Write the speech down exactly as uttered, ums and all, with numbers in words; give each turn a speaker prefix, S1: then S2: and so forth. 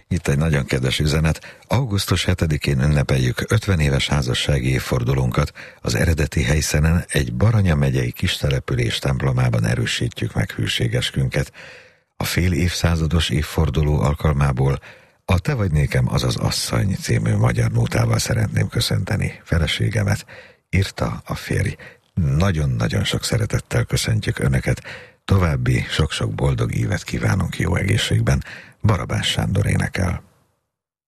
S1: Itt egy nagyon kedves üzenet. augusztus hetedikén ünnepeljük ötven éves házassági évfordulónkat. Az eredeti helyszínen egy Baranya megyei kistelepülés templomában erősítjük meg hűségeskünket. A fél évszázados évforduló alkalmából a Te vagy nékem, azaz asszony című magyar nótával szeretném köszönteni feleségemet, írta a férj. Nagyon-nagyon sok szeretettel köszöntjük Önöket. További sok-sok boldog évet kívánunk jó egészségben. Barabás Sándor énekel.